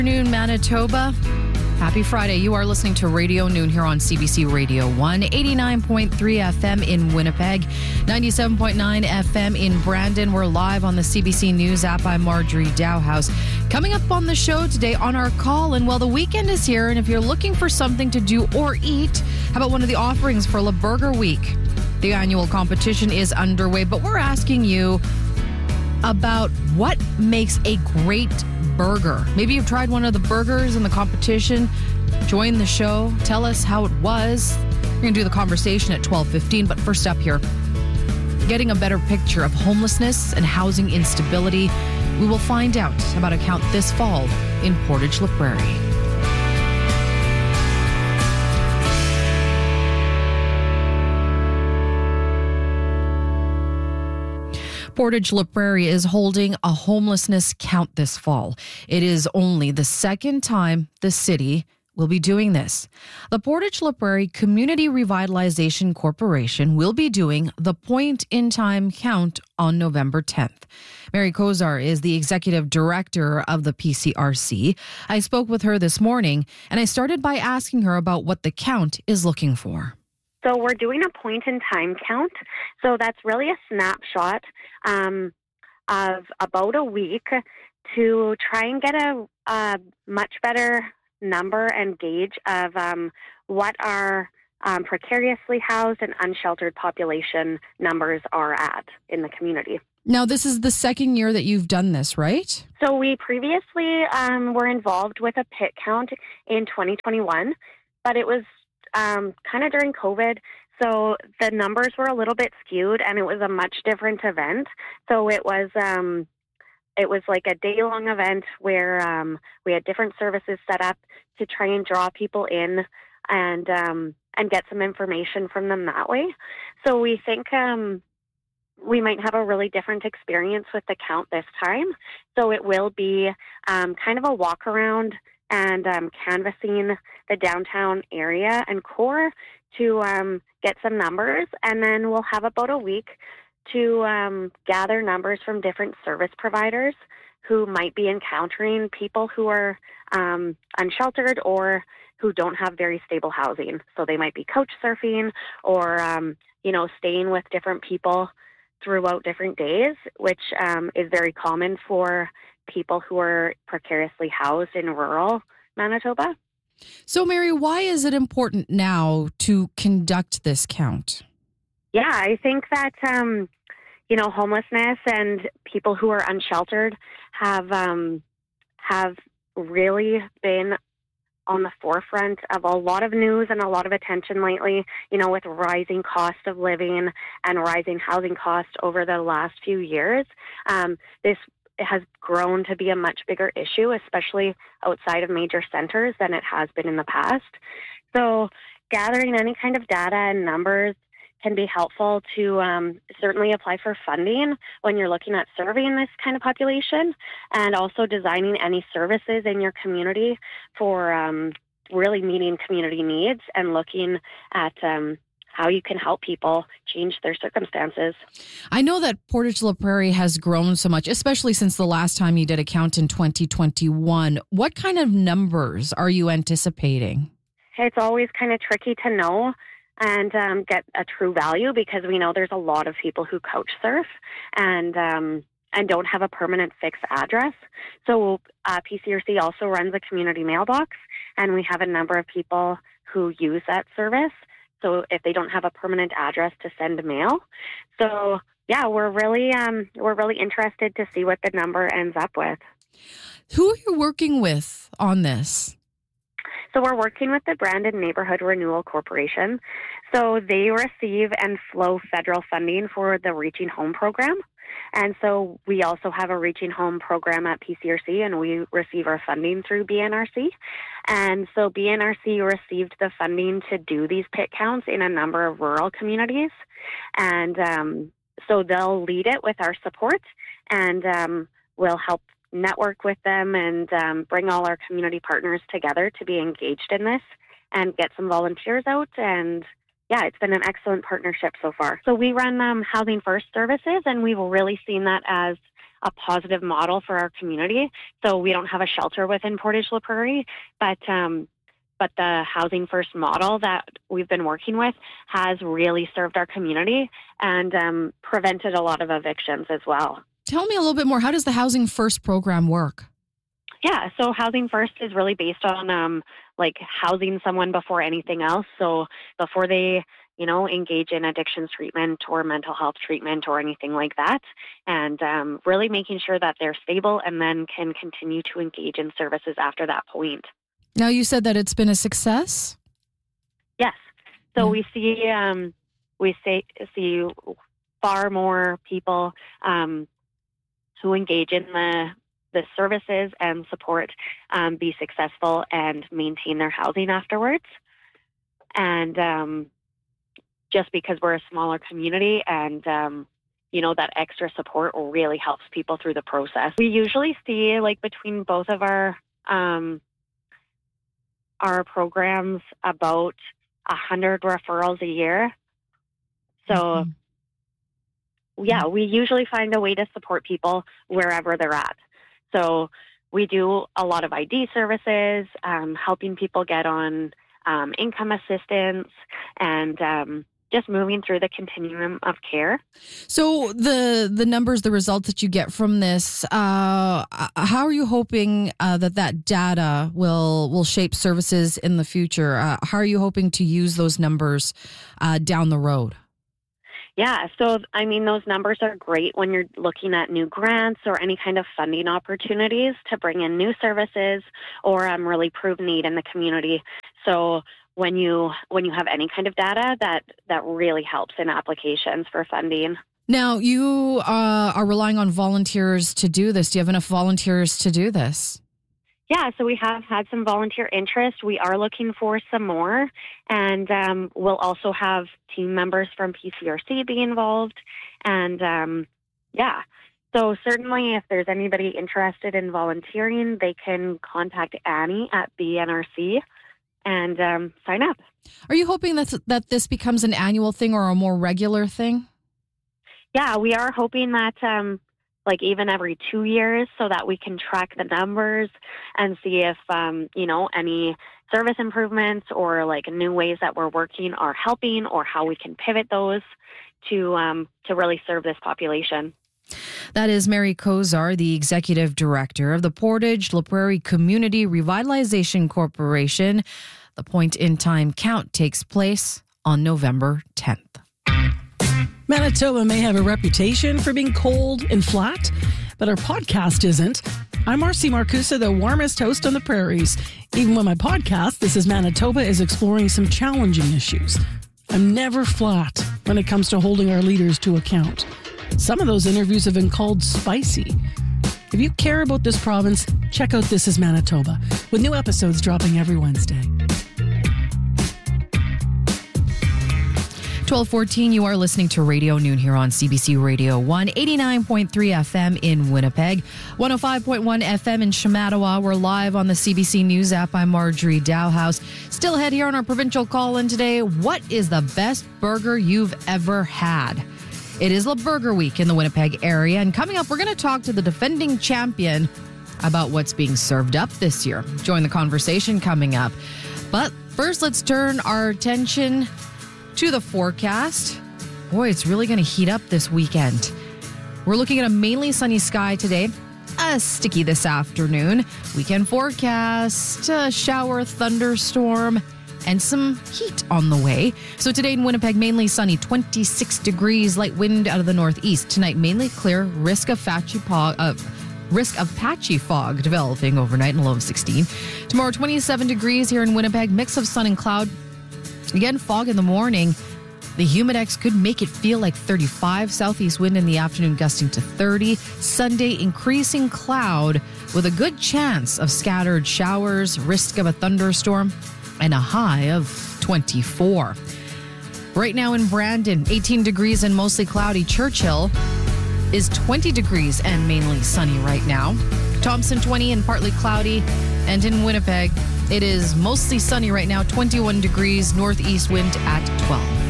Afternoon, Manitoba. Happy Friday. You are listening to Radio Noon here on CBC Radio 1, 89.3 FM in Winnipeg, 97.9 FM in Brandon. We're live on the CBC News app. I'm Marjorie Dowhouse. Coming up on the show today on our call, and well, the weekend is here, and if you're looking for something to do or eat, how about one of the offerings for La Burger Week? The annual competition is underway, but we're asking you about what makes a great burger. Maybe you've tried one of the burgers in the competition. Join the show. Tell us how it was. We're going to do the conversation at 12:15, but first up here, getting a better picture of homelessness and housing instability. We will find out about a count this fall in Portage La Prairie. Portage La Prairie is holding a homelessness count this fall. It is only the second time the city will be doing this. The Portage La Prairie Community Revitalization Corporation will be doing the point-in-time count on November 10th. Mary Kozar is the executive director of the PCRC. I spoke with her this morning, and I started by asking her about what the count is looking for. So we're doing a point-in-time count. So that's really a snapshot of about a week to try and get a much better number and gauge of what our precariously housed and unsheltered population numbers are at in the community. Now, this is the second year that you've done this, right? So we previously were involved with a pit count in 2021, but it was kind of during COVID, so the numbers were a little bit skewed, and it was a much different event. So it was like a day-long event where we had different services set up to try and draw people in and get some information from them that way. So we think we might have a really different experience with the count this time. So it will be kind of a walk around and canvassing the downtown area and core to get some numbers. And then we'll have about a week to gather numbers from different service providers who might be encountering people who are unsheltered or who don't have very stable housing. So they might be couch surfing or, staying with different people throughout different days, which is very common for people who are precariously housed in rural Manitoba. So, Mary, why is it important now to conduct this count? Yeah, I think that, homelessness and people who are unsheltered have really been on the forefront of a lot of news and a lot of attention lately, with rising cost of living and rising housing costs over the last few years. This has grown to be a much bigger issue, especially outside of major centers than it has been in the past. So gathering any kind of data and numbers can be helpful to certainly apply for funding when you're looking at serving this kind of population, and also designing any services in your community for really meeting community needs and looking at how you can help people change their circumstances. I know that Portage La Prairie has grown so much, especially since the last time you did a count in 2021. What kind of numbers are you anticipating? It's always kind of tricky to know and get a true value, because we know there's a lot of people who couch surf and don't have a permanent fixed address. So PCRC also runs a community mailbox, and we have a number of people who use that service. So if they don't have a permanent address to send mail. So yeah, we're really interested to see what the number ends up with. Who are you working with on this? So we're working with the Brandon Neighborhood Renewal Corporation. So they receive and flow federal funding for the Reaching Home program. And so we also have a Reaching Home program at PCRC, and we receive our funding through BNRC. And so BNRC received the funding to do these pit counts in a number of rural communities. And so they'll lead it with our support, and we'll help network with them and bring all our community partners together to be engaged in this and get some volunteers out. And yeah, it's been an excellent partnership so far. So we run Housing First services, and we've really seen that as a positive model for our community. So we don't have a shelter within Portage La Prairie, but the Housing First model that we've been working with has really served our community and prevented a lot of evictions as well. Tell me a little bit more. How does the Housing First program work? Yeah, so Housing First is really based on housing someone before anything else. So before they, engage in addictions treatment or mental health treatment or anything like that, and really making sure that they're stable and then can continue to engage in services after that point. Now, you said that it's been a success? Yes. So we see far more people who engage in the services and support be successful and maintain their housing afterwards. And just because we're a smaller community and, that extra support really helps people through the process. We usually see between both of our programs about 100 referrals a year. So we usually find a way to support people wherever they're at. So we do a lot of ID services, helping people get on income assistance and just moving through the continuum of care. So the numbers, the results that you get from this, how are you hoping that data will shape services in the future? How are you hoping to use those numbers down the road? Yeah, so those numbers are great when you're looking at new grants or any kind of funding opportunities to bring in new services or really prove need in the community. So when you have any kind of data, that really helps in applications for funding. Now, you are relying on volunteers to do this. Do you have enough volunteers to do this? Yeah, so we have had some volunteer interest. We are looking for some more, and we'll also have team members from PCRC be involved. And so certainly if there's anybody interested in volunteering, they can contact Annie at BNRC and sign up. Are you hoping that this becomes an annual thing or a more regular thing? Yeah, we are hoping that even every 2 years so that we can track the numbers and see if, any service improvements or new ways that we're working are helping or how we can pivot those to really serve this population. That is Mary Kozar, the Executive Director of the Portage La Prairie Community Revitalization Corporation. The point-in-time count takes place on November 10th. Manitoba may have a reputation for being cold and flat, but our podcast isn't. I'm Marcy Marcusa, the warmest host on the prairies. Even when my podcast, This is Manitoba, is exploring some challenging issues. I'm never flat when it comes to holding our leaders to account. Some of those interviews have been called spicy. If you care about this province, check out This is Manitoba, with new episodes dropping every Wednesday. 12:14, you are listening to Radio Noon here on CBC Radio 1, 89.3 FM in Winnipeg, 105.1 FM in Shamattawa. We're live on the CBC News app. I'm Marjorie Dowhouse. Still ahead here on our provincial call-in today. What is the best burger you've ever had? It is La Burger Week in the Winnipeg area, and coming up, we're going to talk to the defending champion about what's being served up this year. Join the conversation coming up. But first, let's turn our attention to the forecast. Boy, it's really going to heat up this weekend. We're looking at a mainly sunny sky today, sticky this afternoon. Weekend forecast, a shower, thunderstorm, and some heat on the way. So today in Winnipeg, mainly sunny, 26 degrees, light wind out of the northeast. Tonight, mainly clear, risk of patchy fog developing overnight and a low of 16. Tomorrow, 27 degrees here in Winnipeg, mix of sun and cloud. Again, fog in the morning. The Humidex could make it feel like 35. Southeast wind in the afternoon gusting to 30. Sunday, increasing cloud with a good chance of scattered showers, risk of a thunderstorm, and a high of 24. Right now in Brandon, 18 degrees and mostly cloudy. Churchill is 20 degrees and mainly sunny right now. Thompson, 20 and partly cloudy. And in Winnipeg, it is mostly sunny right now, 21 degrees, northeast wind at 12.